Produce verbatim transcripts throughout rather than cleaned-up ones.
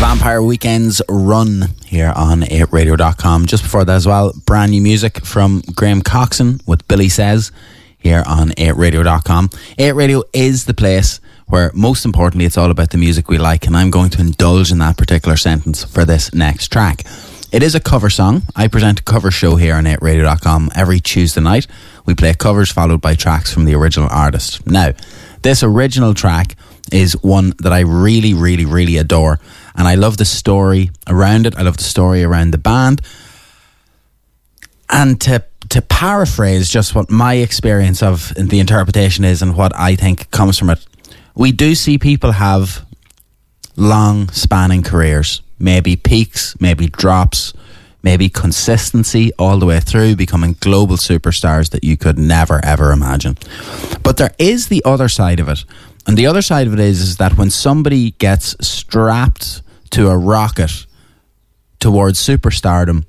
Vampire Weekends Run here on eight radio dot com. Just before that as well, brand new music from Graham Coxon with Billy Says here on eight radio dot com. eight Radio is the place where, most importantly, it's all about the music we like, and I'm going to indulge in that particular sentence for this next track. It is a cover song. I present a cover show here on eight radio dot com every Tuesday night. We play covers followed by tracks from the original artist. Now, this original track is one that I really, really, really adore. And I love the story around it. I love the story around the band. And to to paraphrase just what my experience of the interpretation is and what I think comes from it, we do see people have long spanning careers. Maybe peaks, maybe drops, maybe consistency all the way through, becoming global superstars that you could never, ever imagine. But there is the other side of it. And the other side of it is, is that when somebody gets strapped to a rocket towards superstardom,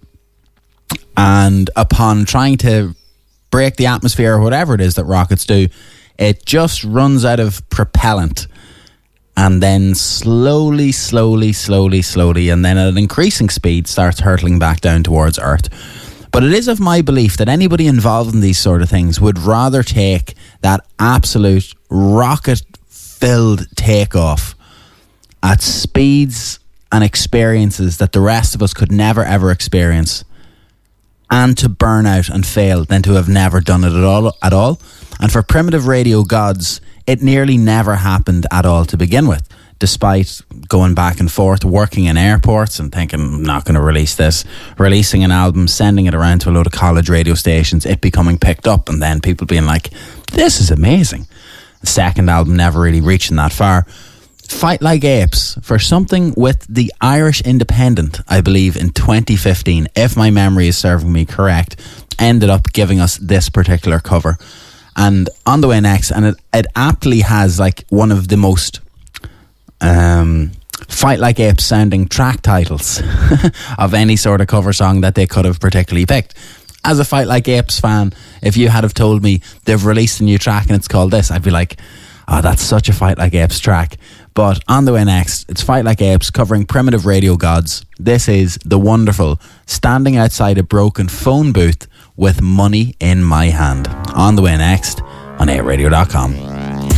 and upon trying to break the atmosphere or whatever it is that rockets do, it just runs out of propellant, and then slowly, slowly, slowly, slowly, and then at an increasing speed starts hurtling back down towards Earth. But it is of my belief that anybody involved in these sort of things would rather take that absolute rocket-filled takeoff at speeds and experiences that the rest of us could never ever experience, and to burn out and fail than to have never done it at all at all. And for primitive radio gods, it nearly never happened at all to begin with, despite going back and forth, working in airports and thinking, I'm not going to release this, releasing an album, sending it around to a load of college radio stations, it becoming picked up, and then people being like, this is amazing. The second album never really reaching that far. Fight Like Apes, for something with the Irish Independent, I believe in twenty fifteen, if my memory is serving me correct, ended up giving us this particular cover. And On the Way Next, and it, it aptly has like one of the most um, Fight Like Apes sounding track titles of any sort of cover song that they could have particularly picked. As a Fight Like Apes fan, if you had have told me they've released a new track and it's called this, I'd be like, oh, that's such a Fight Like Apes track. But On the Way Next, it's Fight Like Apes covering primitive radio gods. This is the wonderful Standing Outside a Broken Phone Booth with Money in My Hand. On the Way Next on eight radio dot com.